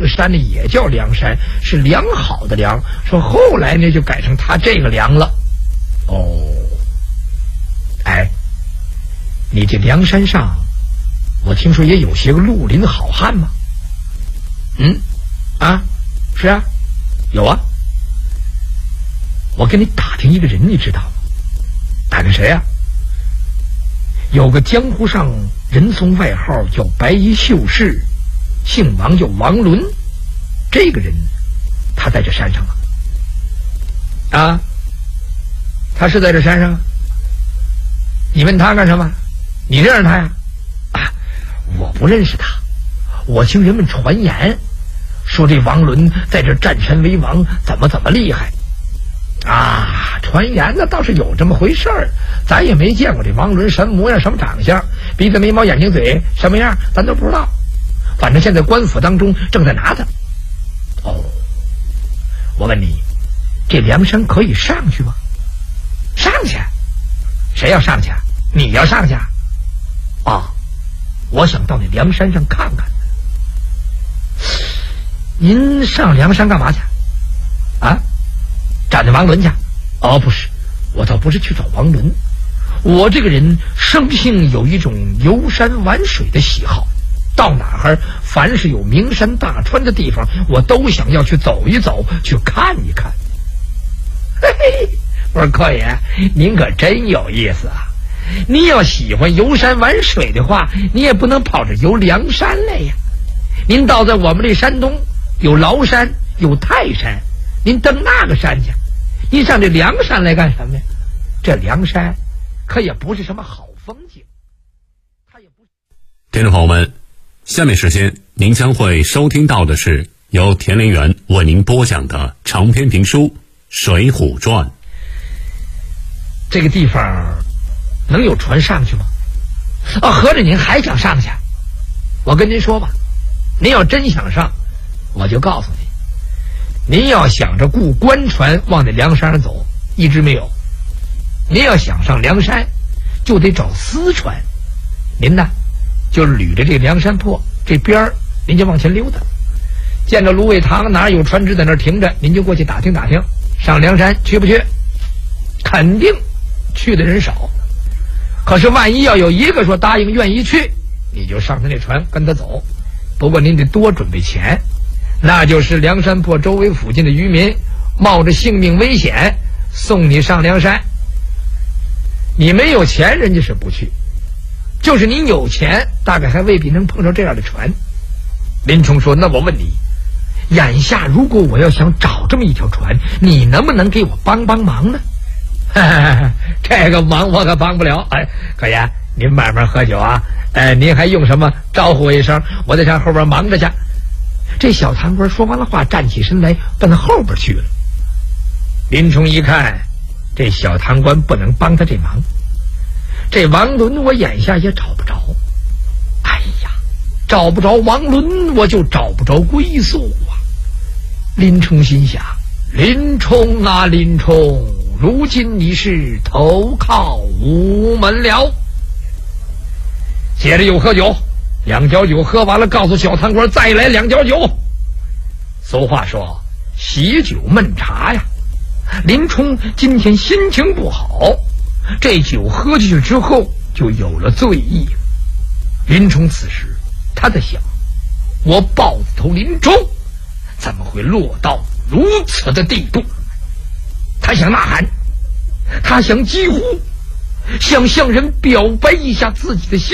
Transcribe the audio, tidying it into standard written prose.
个山呢也叫梁山，是良好的良，说后来呢就改成他这个梁了。哦，哎，你这梁山上我听说也有些个绿林好汉吗？是啊，有啊。我跟你打听一个人，你知道吗？打听谁啊？有个江湖上人送外号叫白衣秀士，姓王叫王伦。这个人他在这山上啊？他是在这山上？你问他干什么？你认识他呀？我不认识他，我听人们传言说这王伦在这占山为王，怎么厉害啊？传言呢倒是有这么回事儿，咱也没见过这王伦什么模样什么长相，鼻子眉毛眼睛嘴什么样咱都不知道，反正现在官府当中正在拿他。我问你，这梁山可以上去吗？上去？谁要上去？你要上去我想到那梁山上看看。您上梁山干嘛去找那王伦去？不是，我倒不是去找王伦，我这个人生性有一种游山玩水的喜好，到哪儿凡是有名山大川的地方我都想要去走一走，去看一看。嘿嘿，我说寇爷您可真有意思啊，您要喜欢游山玩水的话，你也不能跑着游梁山来呀。您倒在我们这山东有崂山有泰山，您登那个山去，您上这梁山来干什么呀？这梁山可也不是什么好风景。 听众朋友们，下面时间您将会收听到的是由田连元为您播讲的长篇评书《水浒传》。 这个地方能有船上去吗？合着您还想上去？我跟您说吧，您要真想上，我就告诉你，您要想着雇官船往那梁山上走，一直没有。您要想上梁山，就得找私船。您呢，就捋着这个梁山坡这边儿，您就往前溜达，见着芦苇塘哪有船只在那儿停着，您就过去打听打听，上梁山去不去？肯定去的人少，可是万一要有一个说答应愿意去，你就上他那船跟他走。不过您得多准备钱，那就是梁山泊周围附近的渔民冒着性命危险送你上梁山。你没有钱人家是不去，就是您有钱大概还未必能碰上这样的船。林冲说，那我问你，眼下如果我要想找这么一条船，你能不能给我帮帮忙呢？这个忙我可帮不了。可爷您慢慢喝酒啊，您还用什么招呼我一声，我在上后边忙着去。这小堂官说完了话，站起身来奔后边去了。林冲一看这小堂官不能帮他这忙，这王伦我眼下也找不着，找不着王伦我就找不着归宿啊。林冲心想，林冲啊林冲，如今你是投靠无门了。接着又喝酒，2角酒喝完了，告诉小堂官再来2角酒。俗话说喜酒闷茶呀，林冲今天心情不好，这酒喝进去之后就有了醉意。林冲此时他在想，我豹子头林冲怎么会落到如此的地步？他想呐喊，他想疾呼，想向人表白一下自己的心